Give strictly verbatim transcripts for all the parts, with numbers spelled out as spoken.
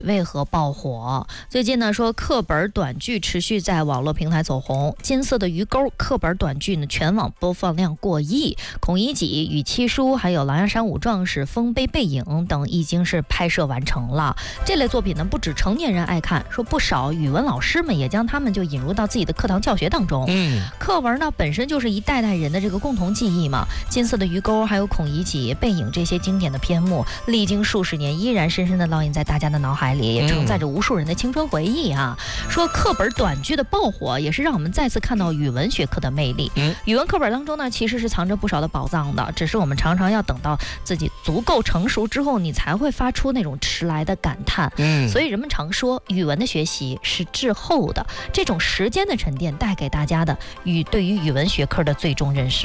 为何爆火？最近呢，说课本短剧持续在网络平台走红，《金色的鱼钩》课本短剧呢，全网播放量过亿，《孔乙己》、《与妻书》还有《狼牙山五壮士》、《丰碑背影》等已经是拍摄完成了。这类作品呢，不止成年人爱看，说不少语文老师们也将他们就引入到自己的课堂教学当中。 嗯， 课文呢本身就是一代代人的这个共同记忆嘛，《金色的鱼钩》还有《孔乙己》、《背影》这些经典的篇目，历经数十年，依然深深的烙印在大家的脑海里，也承载着无数人的青春回忆啊。说课本短剧的爆火，也是让我们再次看到语文学科的魅力。 嗯， 语文课本当中呢，其实是藏着不少的宝藏的，只是我们常常要等到自己足够成熟之后，你才会发出那种迟来的感叹。 嗯， 所以人们常说，语文的学习是滞后的，这种时间的沉淀带给大家的与对于语文学科的最终认识。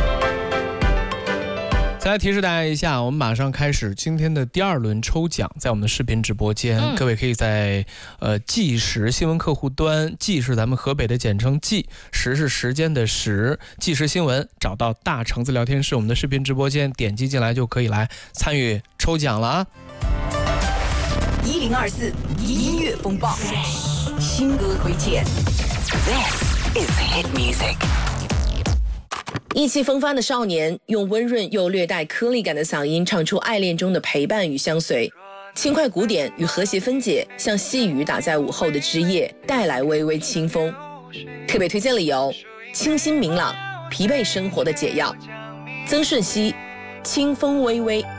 再来提示大家一下，我们马上开始今天的第二轮抽奖，在我们的视频直播间， 嗯、 各位可以在呃计时新闻客户端，计是咱们河北的简称计，时是时间的时，计时新闻，找到大橙子聊天室，我们的视频直播间，点击进来就可以来参与抽奖了啊！ 一零二四音乐风暴，新歌推荐。This is hit music。 意气风发的少年，用温润又略带颗粒感的嗓音唱出爱恋中的陪伴与相随，轻快鼓点与和谐分解，像细雨打在午后的枝叶，带来微微清风。特别推荐理由：清新明朗，疲惫生活的解药。曾舜晞，清风微微。